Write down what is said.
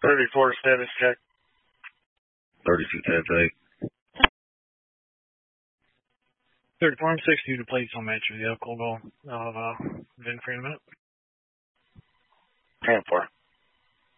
34 status check. 32 10 34 and 60 to plates on match with the vehicle. I'll VIN for you in a minute. 10 4.